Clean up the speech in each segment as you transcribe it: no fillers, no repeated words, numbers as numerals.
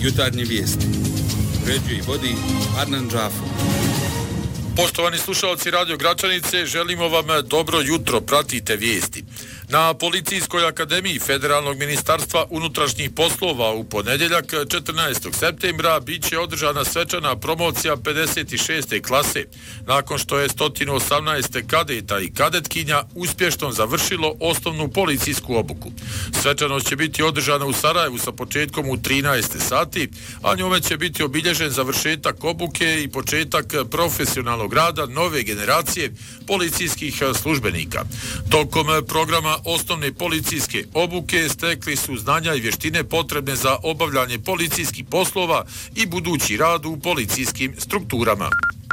Jutarnje vijesti. Uređuje i vodi Adnan Džafo. Poštovani slušalci Radio Gračanice, želimo vam dobro jutro, pratite vijesti. Na Policijskoj akademiji Federalnog ministarstva unutrašnjih poslova u ponedjeljak 14. septembra bit će održana svečana promocija 56. klase, nakon što je 118 kadeta i kadetkinja uspješno završilo osnovnu policijsku obuku. Svečanost će biti održana u Sarajevu sa početkom u 13 sati, a njome će biti obilježen završetak obuke i početak profesionalnog rada nove generacije policijskih službenika. Tokom programa osnovne policijske obuke stekli su znanja i vještine potrebne za obavljanje policijskih poslova i budući rad u policijskim strukturama.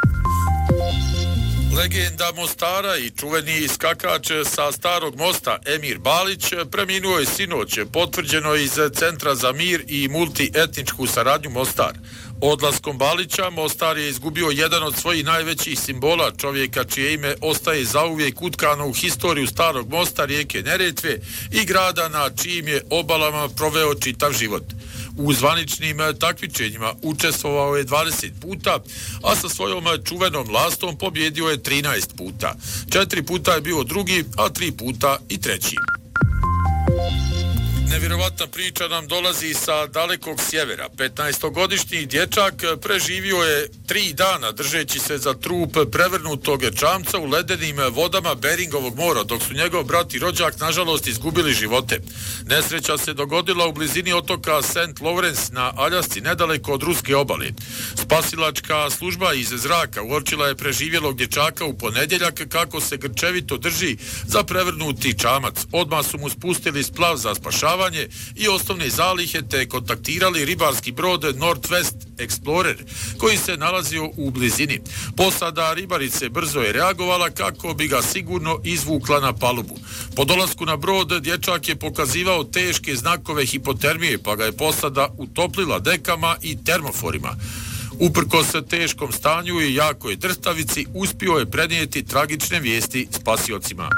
Legenda Mostara i čuveni skakač sa Starog mosta Emir Balić preminuo je sinoć, potvrđeno iz Centra za mir i multietničku saradnju Mostar. Odlaskom Balića Mostar je izgubio jedan od svojih najvećih simbola, čovjeka čije ime ostaje zauvijek utkano u historiju Starog mosta, rijeke Neretve i grada na čijim je obalama proveo čitav život. U zvaničnim takmičenjima učestvovao je 20 puta, a sa svojom čuvenom lastom pobjedio je 13 puta. 4 puta je bio drugi, a 3 puta i treći. Nevjerovatna priča nam dolazi sa dalekog sjevera. 15-godišnji dječak preživio je 3 dana držeći se za trup prevrnutog čamca u ledenim vodama Beringovog mora, dok su njegov brat i rođak nažalost izgubili živote. Nesreća se dogodila u blizini otoka St. Lawrence na Aljasci, nedaleko od ruske obale. Spasilačka služba iz zraka uočila je preživjelog dječaka u ponedjeljak kako se grčevito drži za prevrnuti čamac. Odmah su mu spustili splav za spašavanje i osnovne zalihe te kontaktirali ribarski brod Northwest Explorer koji se nalazio u blizini. Posada ribarice brzo je reagovala kako bi ga sigurno izvukla na palubu. Po dolasku na brod dječak je pokazivao teške znakove hipotermije, pa ga je posada utoplila dekama i termoforima. Uprkos teškom stanju i jakoj drstavici uspio je prenijeti tragične vijesti spasiocima.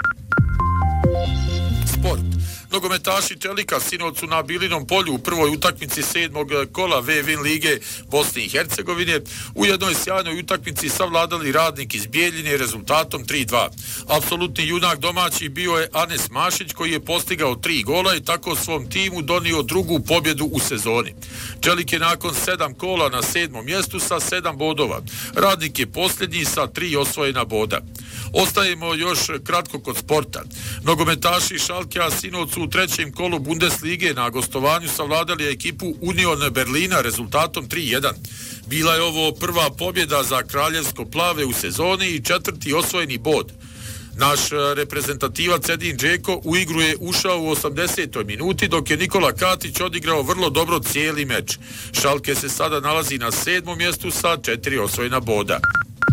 Sport. Nogometaši Čelika sinoć su na Bilinom polju u prvoj utakmici 7. kola VVN lige Bosne i Hercegovine u jednoj sjajnoj utakmici savladali Radnik iz Bijeljine rezultatom 3-2. Apsolutni junak domaći bio je Anes Mašić koji je postigao 3 gola i tako svom timu donio drugu pobjedu u sezoni. Čelik je nakon 7 kola na 7. mjestu sa 7 bodova. Radnik je posljednji sa 3 osvojena boda. Ostajemo još kratko kod sporta. Nogometaši Šalkea sinoć su u 3. kolu Bundeslige na gostovanju savladali ekipu Union Berlina rezultatom 3-1. Bila je ovo prva pobjeda za kraljevsko-plave u sezoni i 4. osvojeni bod. Naš reprezentativac Edin Džeko u igru je ušao u 80. minuti, dok je Nikola Katić odigrao vrlo dobro cijeli meč. Šalke se sada nalazi na 7. mjestu sa 4 osvojena boda.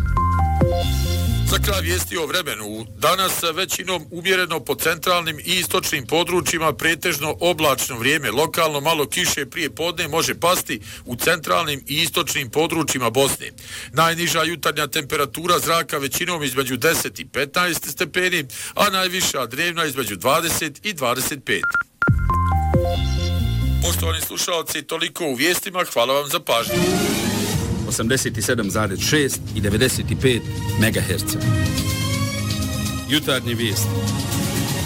Za kraj vijesti o vremenu. Danas većinom umjereno po centralnim i istočnim područjima, pretežno oblačno vrijeme. Lokalno malo kiše prije podne može pasti u centralnim i istočnim područjima Bosne. Najniža jutarnja temperatura zraka većinom između 10 i 15 stepeni, a najviša dnevna između 20 i 25. Poštovani slušalci, toliko u vijestima. Hvala vam za pažnju. 87,6 i 95 MHz. Jutarnje vijesti.